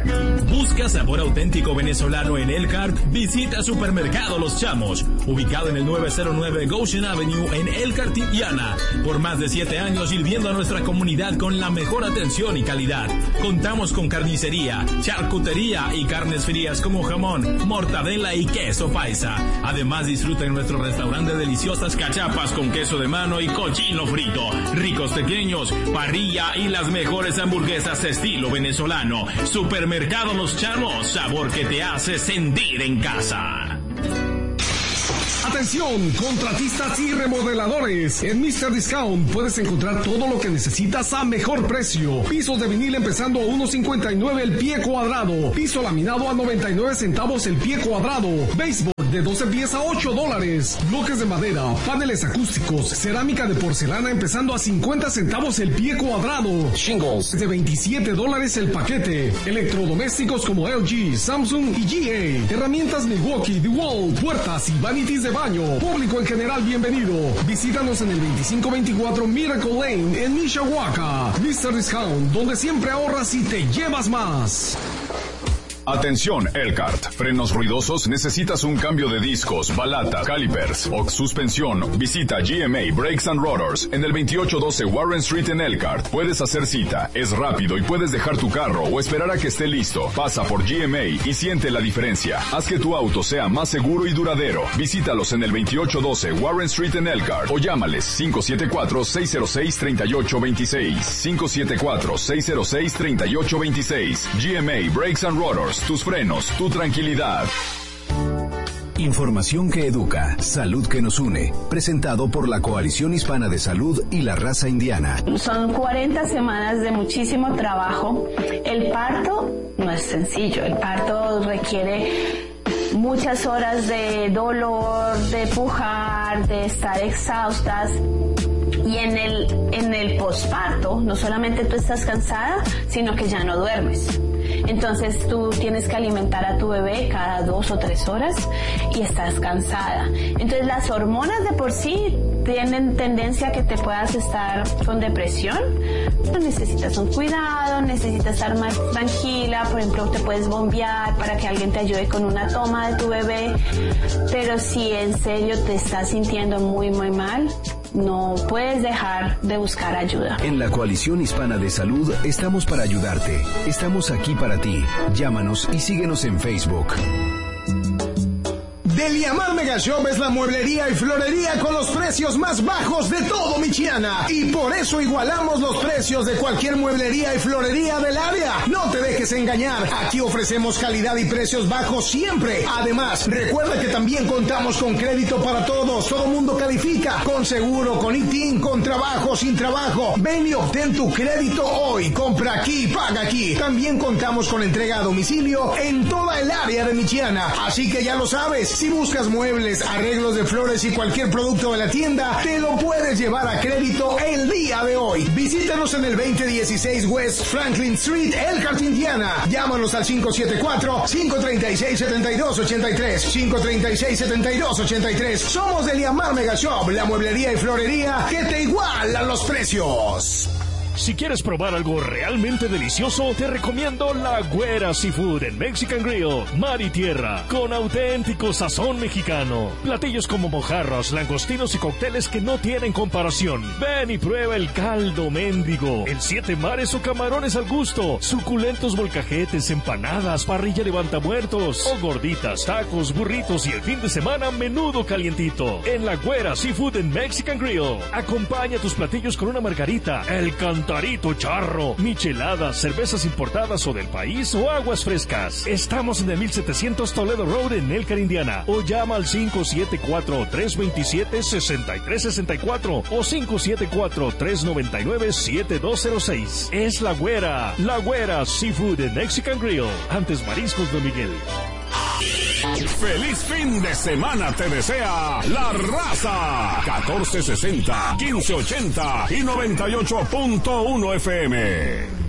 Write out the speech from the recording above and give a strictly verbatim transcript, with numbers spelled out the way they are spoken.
Busca sabor auténtico venezolano en Elkhart. Visita Supermercado Los Chamos, ubicado en el nueve cero nueve Goshen Avenue en Elkhart, Indiana. Por más de siete años sirviendo a nuestra comunidad con la mejor atención y calidad. Contamos con carnicería, charcutería y carnes frías como jamón, mortadela y queso paisa. Además, disfruta en nuestro restaurante deliciosas cachapas con queso de mano y cochino frito, ricos pequeños, parrilla y las mejores hamburguesas estilo venezolano. Supermercado Los Chamos, sabor que te hace sentir en casa. Atención, contratistas y remodeladores. En mister Discount puedes encontrar todo lo que necesitas a mejor precio. Pisos de vinil empezando a uno cincuenta y nueve el pie cuadrado. Piso laminado a noventa y nueve centavos el pie cuadrado. Baseboard de doce pies a ocho dólares. Bloques de madera, paneles acústicos, cerámica de porcelana empezando a cincuenta centavos el pie cuadrado. Shingles de veintisiete dólares el paquete. Electrodomésticos como L G, Samsung y G A. Herramientas Milwaukee, DeWalt, puertas y vanities de baño. Público en general, bienvenido. Visítanos en el veinticinco veinticuatro Miracle Lane en Mishawaka. mister Discount, donde siempre ahorras y te llevas más. Atención, Elkhart. Frenos ruidosos, necesitas un cambio de discos, balatas, calipers o suspensión. Visita G M A Brakes and Rotors en el veintiocho doce Warren Street en Elkhart. Puedes hacer cita, es rápido y puedes dejar tu carro o esperar a que esté listo. Pasa por G M A y siente la diferencia. Haz que tu auto sea más seguro y duradero. Visítalos en el veintiocho doce Warren Street en Elkhart o llámales cinco siete cuatro, seis cero seis, tres ocho dos seis. cinco siete cuatro, seis cero seis, tres ocho dos seis. G M A Brakes and Rotors. Tus frenos, tu tranquilidad. Información que educa, salud que nos une. Presentado por la Coalición Hispana de Salud y la Raza Indiana. Son cuarenta semanas de muchísimo trabajo. El parto no es sencillo. El parto requiere muchas horas de dolor, de pujar, de estar exhaustas. Y en el, en el posparto, no solamente tú estás cansada, sino que ya no duermes. Entonces tú tienes que alimentar a tu bebé cada dos o tres horas y estás cansada. Entonces las hormonas de por sí tienen tendencia a que te puedas estar con depresión. Pues necesitas un cuidado, necesitas estar más tranquila. Por ejemplo, te puedes bombear para que alguien te ayude con una toma de tu bebé. Pero si en serio te estás sintiendo muy, muy mal, no puedes dejar de buscar ayuda. En la Coalición Hispana de Salud estamos para ayudarte. Estamos aquí para ti. Llámanos y síguenos en Facebook. Deliamar Mega Shop es la mueblería y florería con los precios más bajos de todo Michiana. Y por eso igualamos los precios de cualquier mueblería y florería del área. No te dejes engañar. Aquí ofrecemos calidad y precios bajos siempre. Además, recuerda que también contamos con crédito para todos. Todo mundo califica. Con seguro, con I T I N, con trabajo, sin trabajo. Ven y obtén tu crédito hoy. Compra aquí, paga aquí. También contamos con entrega a domicilio en toda el área de Michiana. Así que ya lo sabes. Si buscas muebles, arreglos de flores y cualquier producto de la tienda, te lo puedes llevar a crédito el día de hoy. Visítanos en el veinte dieciséis West Franklin Street, Elkhart, Indiana. Llámanos al cinco siete cuatro, cinco tres seis, siete dos ocho tres, cinco tres seis, siete dos ocho tres. Somos Deliamar Mega Shop, la mueblería y florería que te iguala los precios. Si quieres probar algo realmente delicioso, te recomiendo La Güera Seafood en Mexican Grill. Mar y tierra, con auténtico sazón mexicano. Platillos como mojarras, langostinos y cócteles que no tienen comparación. Ven y prueba el caldo mendigo, el siete mares o camarones al gusto, suculentos molcajetes, empanadas, parrilla levantamuertos o gorditas, tacos, burritos y el fin de semana menudo calientito. En La Güera Seafood en Mexican Grill. Acompaña tus platillos con una margarita, el can Tarito charro, micheladas, cervezas importadas o del país o aguas frescas. Estamos en el mil setecientos Toledo Road en Elkhart, Indiana. O llama al cinco siete cuatro, tres dos siete, seis tres seis cuatro o cinco siete cuatro, tres nueve nueve, siete dos cero seis. Es La Güera, La Güera Seafood en Mexican Grill. Antes Mariscos Don Miguel. Feliz fin de semana te desea La Raza. catorce sesenta, quince ochenta y noventa y ocho punto uno F M.